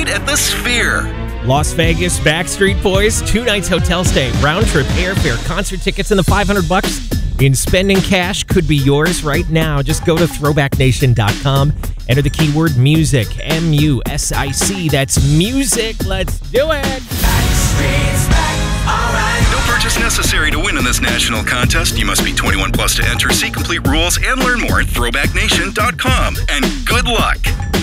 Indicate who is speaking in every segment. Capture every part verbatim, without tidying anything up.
Speaker 1: at the Sphere.
Speaker 2: Las Vegas, Backstreet Boys, two nights hotel stay, round trip airfare, concert tickets, and the five hundred bucks in spending cash could be yours right now. Just go to throwback nation dot com, enter the keyword music, M U S I C. That's music. Let's do it.
Speaker 1: Backstreet's back, all right. No purchase necessary to win in this national contest. You must be twenty-one plus to enter. See complete rules and learn more at throwback nation dot com. And good luck.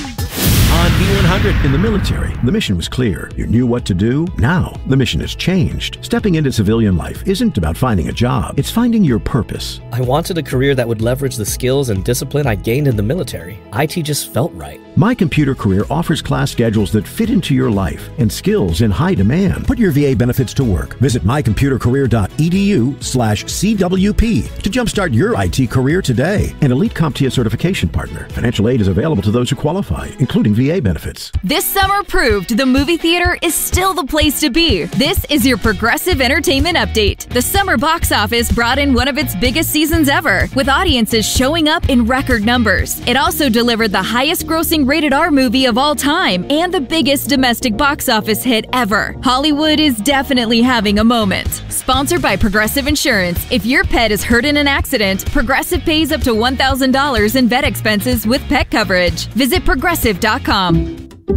Speaker 2: On V one hundred.
Speaker 3: In the military, the mission was clear. You knew what to do. Now, the mission has changed. Stepping into civilian life isn't about finding a job. It's finding your purpose.
Speaker 4: I wanted a career that would leverage the skills and discipline I gained in the military. I T just felt right.
Speaker 3: My Computer Career offers class schedules that fit into your life and skills in high demand. Put your V A benefits to work. Visit my computer career dot e d u slash C W P to jumpstart your I T career today. An Elite CompTIA certification partner. Financial aid is available to those who qualify, including V A benefits.
Speaker 5: This summer proved the movie theater is still the place to be. This is your Progressive Entertainment Update. The summer box office brought in one of its biggest seasons ever, with audiences showing up in record numbers. It also delivered the highest grossing rated R movie of all time and the biggest domestic box office hit ever. Hollywood is definitely having a moment. Sponsored by Progressive Insurance. If your pet is hurt in an accident, Progressive pays up to one thousand dollars in vet expenses with pet coverage. Visit progressive dot com.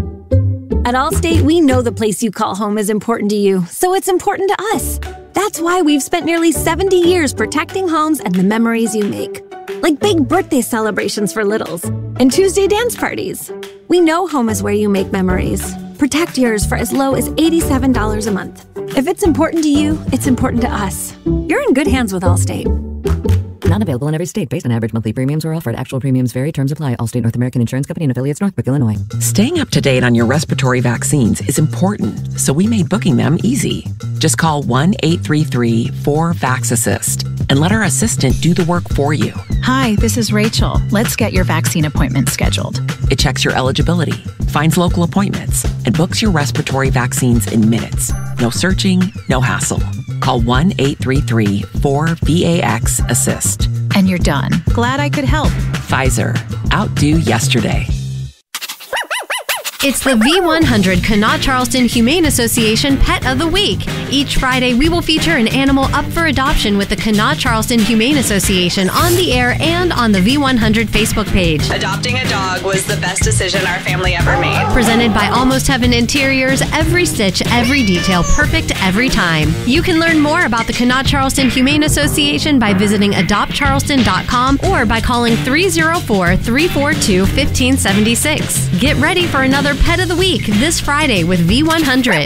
Speaker 6: At Allstate, we know the place you call home is important to you, so it's important to us. That's why we've spent nearly seventy years protecting homes and the memories you make. Like big birthday celebrations for littles and Tuesday dance parties. We know home is where you make memories. Protect yours for as low as eighty-seven dollars a month. If it's important to you, it's important to us. You're in good hands with Allstate.
Speaker 7: Not available in every state based on average monthly premiums or offered. Actual premiums vary. Terms apply. Allstate North American Insurance Company and affiliates, Northbrook, Illinois.
Speaker 8: Staying up to date on your respiratory vaccines is important, so we made booking them easy. Just call one eight three three four vax assist and let our assistant do the work for you.
Speaker 9: Hi, this is Rachel. Let's get your vaccine appointment scheduled.
Speaker 8: It checks your eligibility, finds local appointments, and books your respiratory vaccines in minutes. No searching, no hassle. Call one eight three three four V A X assist.
Speaker 9: And you're done. Glad I could help.
Speaker 8: Pfizer. Outdo yesterday.
Speaker 10: It's the V one hundred Kanawha Charleston Humane Association Pet of the Week. Each Friday, we will feature an animal up for adoption with the Kanawha Charleston Humane Association on the air and on the V one hundred Facebook page.
Speaker 11: Adopting a dog was the best decision our family ever made.
Speaker 10: Presented by Almost Heaven Interiors, every stitch, every detail, perfect every time. You can learn more about the Kanawha Charleston Humane Association by visiting adopt charleston dot com or by calling three oh four, three four two, one five seven six. Get ready for another Pet of the Week this Friday with V one hundred.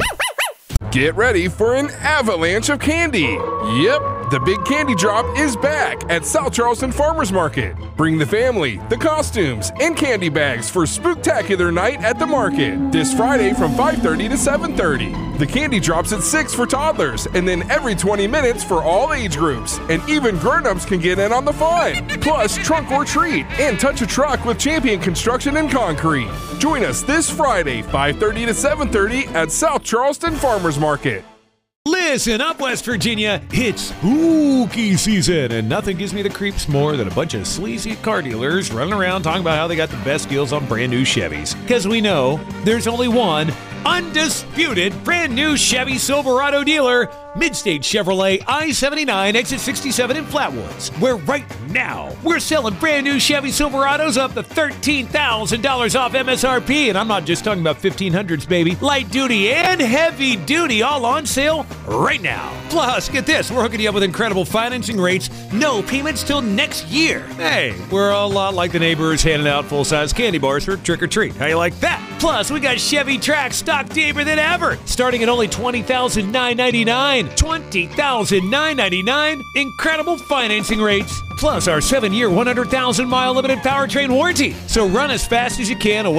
Speaker 12: Get ready for an avalanche of candy. Yep, the big candy drop is back at South Charleston Farmers Market. Bring the family, the costumes, and candy bags for Spooktacular Night at the market this Friday from five thirty to seven thirty. The candy drops at six for toddlers and then every twenty minutes for all age groups. And even grown-ups can get in on the fun. Plus, trunk or treat and touch a truck with Champion Construction and Concrete. Join us this Friday, five thirty to seven thirty at South Charleston Farmers Market.
Speaker 13: Listen up, West Virginia. It's spooky season, and nothing gives me the creeps more than a bunch of sleazy car dealers running around talking about how they got the best deals on brand new Chevys. Because we know there's only one undisputed brand new Chevy Silverado dealer, Midstate Chevrolet I seventy-nine, exit sixty-seven in Flatwoods, where right now we're selling brand new Chevy Silverados up to thirteen thousand dollars off M S R P. And I'm not just talking about fifteen hundreds, baby. Light duty and heavy duty all on sale right now. Plus, get this, we're hooking you up with incredible financing rates, no payments till next year. Hey, we're a lot like the neighbors handing out full-size candy bars for trick-or-treat. How you like that? Plus, we got Chevy Trax stock deeper than ever, starting at only twenty thousand nine hundred ninety-nine dollars. twenty thousand nine hundred ninety-nine dollars. Incredible financing rates. Plus, our seven-year, one hundred thousand mile limited powertrain warranty. So run as fast as you can away